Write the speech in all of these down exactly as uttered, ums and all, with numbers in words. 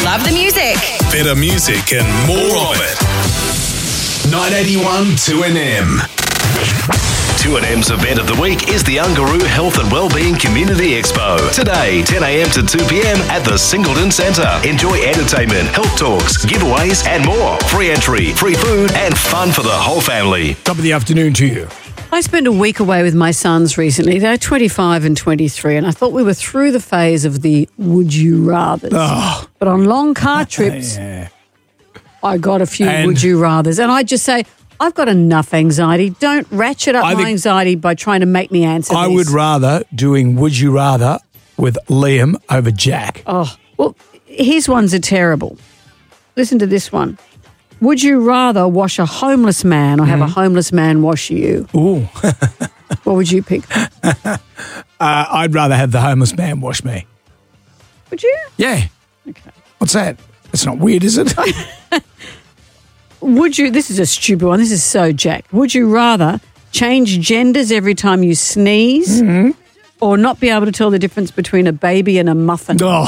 love the music. Better music and more of it. nine eighty-one two N M. two N M's event of the week is the Ungaroo Health and Wellbeing Community Expo. Today, ten a.m. to two p.m. at the Singleton Centre. Enjoy entertainment, health talks, giveaways and more. Free entry, free food and fun for the whole family. Top of the afternoon to you. I spent a week away with my sons recently. They're twenty-five and twenty-three, and I thought we were through the phase of the would you rathers. Oh. But on long car trips, Yeah. I got a few And- would you rathers. And I just say, I've got enough anxiety. Don't ratchet up I my think- anxiety by trying to make me answer I these. would rather doing Would You Rather with Liam over Jack. Oh, well, his ones are terrible. Listen to this one. Would you rather wash a homeless man or have a homeless man wash you? Ooh. What would you pick? Uh, I'd rather have the homeless man wash me. Would you? Yeah. Okay. What's that? That's not weird, is it? Would you, this is a stupid one, this is so Jack. Would you rather change genders every time you sneeze or not be able to tell the difference between a baby and a muffin? Oh,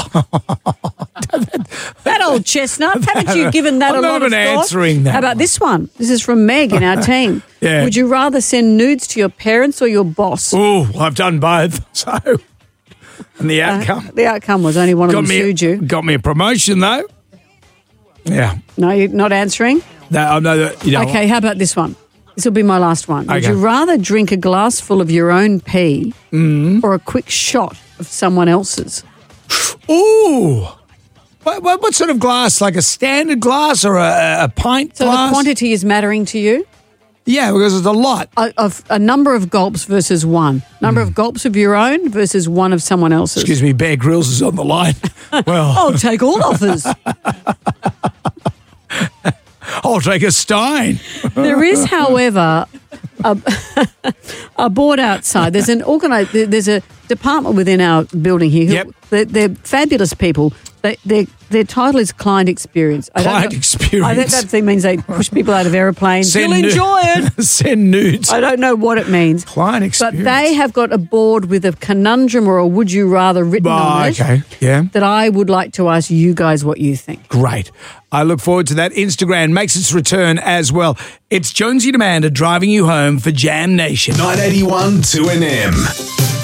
That old chestnut, haven't you given that I'm a not lot of even thought? answering that How about one. this one? This is from Meg in our team. Yeah. Would you rather send nudes to your parents or your boss? oh, I've done both. So, and the outcome The outcome was only one of got them me sued you. got me a promotion though. Yeah. No, you're not answering? No, I know that. You know. Okay, how about this one? This will be my last one. Would Okay. you rather drink a glass full of your own pee Mm-hmm. or a quick shot of someone else's? Ooh. What, what, what sort of glass? Like a standard glass or a, a pint So glass? the quantity is mattering to you? Yeah, because it's a lot. A, of a number of gulps versus one. Number of gulps of your own versus one of someone else's. Excuse me, Bear Grylls is on the line. Well, I'll take all offers. I'll take a Stein. There is, however, a, a board outside. There's an organi- There's a department within our building here. Who, Yep. they're, they're fabulous people. They, their their title is client experience. I don't Client know- experience. I think that thing means they push people out of airplanes. You'll nu- enjoy it. Send nudes. I don't know what it means. Client But experience. they have got a board with a conundrum or a would you rather written Oh, on it okay, yeah. that I would like to ask you guys what you think. Great. I look forward to that. Instagram makes its return as well. It's Jonesy and Amanda driving you home for Jam Nation. nine eighty-one two N M.